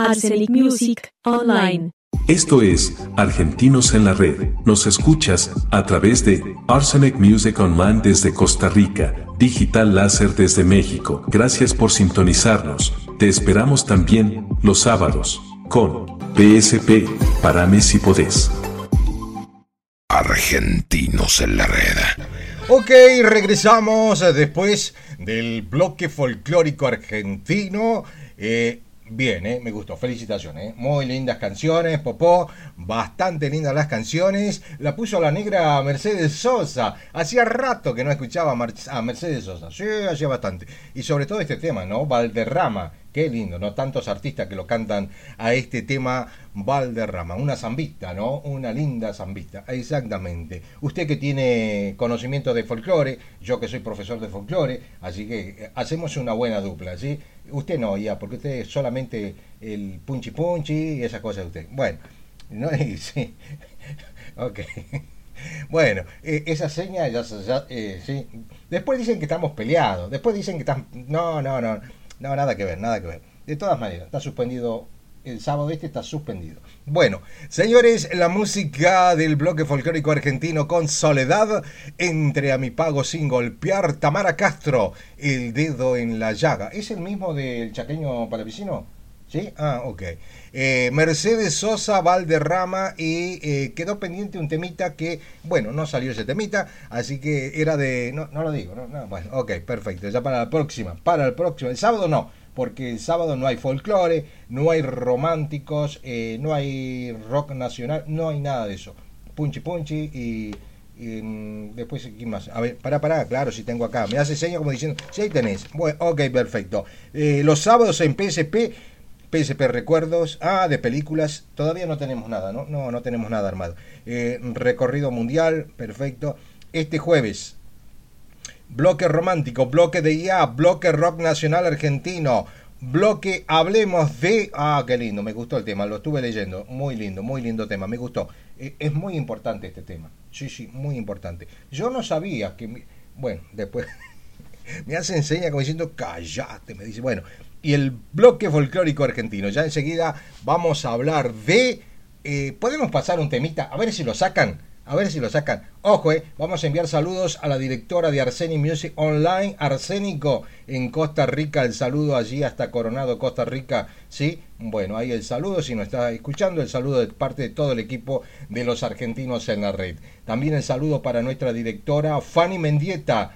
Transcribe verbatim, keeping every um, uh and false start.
Arsenic Music Online. Esto es Argentinos en la Red. Nos escuchas a través de Arsenic Music Online desde Costa Rica, Digital Láser desde México. Gracias por sintonizarnos. Te esperamos también los sábados con P S P, Parame si podés. Argentinos en la Red. Ok, regresamos después del bloque folclórico argentino. Eh, bien, eh, me gustó, felicitaciones. Eh. Muy lindas canciones, Popó. Bastante lindas las canciones. La puso la negra Mercedes Sosa. Hacía rato que no escuchaba a, Mar- a Mercedes Sosa. Sí, hacía bastante. Y sobre todo este tema, ¿no? Valderrama. Qué lindo, ¿no? Tantos artistas que lo cantan a este tema Valderrama. Una zambita, ¿no? Una linda zambita. Exactamente. Usted que tiene conocimiento de folclore, yo que soy profesor de folclore, así que hacemos una buena dupla, ¿sí? Usted no, ya, porque usted es solamente el punchi punchi y esas cosas de usted. Bueno, no sí. Ok. Bueno, eh, esa seña ya, ya eh, sí. Después dicen que estamos peleados. Después dicen que están. No, no, no. No, nada que ver, nada que ver. De todas maneras, está suspendido. El sábado este está suspendido. Bueno, señores, la música del bloque folclórico argentino con Soledad, Entre a mi pago sin golpear, Tamara Castro, El dedo en la llaga. ¿Es el mismo del chaqueño palavicino? ¿Sí? Ah, ok. Eh, Mercedes Sosa, Valderrama, y eh, quedó pendiente un temita que, bueno, no salió ese temita, así que era de... No, no lo digo, no, no, bueno, ok, perfecto, ya para la próxima, para el próximo, el sábado no, porque el sábado no hay folclore, no hay románticos, eh, no hay rock nacional, no hay nada de eso. Punchi punchi y... y mm, después, ¿quién más? A ver, pará, pará, claro, si tengo acá, me hace señas como diciendo, sí, ahí tenés, bueno, ok, perfecto. Eh, los sábados en P S P... P S P Recuerdos, ah, de películas, todavía no tenemos nada, ¿no? No, no tenemos nada armado. Eh, recorrido mundial, perfecto. Este jueves, bloque romántico, bloque de I A, bloque rock nacional argentino, bloque Hablemos de... Ah, qué lindo, me gustó el tema, lo estuve leyendo, muy lindo, muy lindo tema, me gustó. Eh, es muy importante este tema, sí, sí, muy importante. Yo no sabía que... Mi... Bueno, después me hace enseña como diciendo, cállate, me dice, bueno... Y el bloque folclórico argentino. Ya enseguida vamos a hablar de... Eh, ¿Podemos pasar un temita? A ver si lo sacan. A ver si lo sacan. Ojo, eh, vamos a enviar saludos a la directora de Arsenic Music Online, Arsénico, en Costa Rica. El saludo allí hasta Coronado, Costa Rica. ¿Sí? Bueno, ahí el saludo. Si nos está escuchando, el saludo de parte de todo el equipo de los argentinos en la red. También el saludo para nuestra directora Fanny Mendieta,